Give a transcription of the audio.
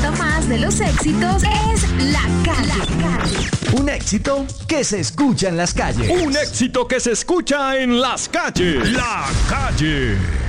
gusta más de los éxitos es La Calle. Un éxito que se escucha en las calles. Un éxito que se escucha en las calles. La Calle.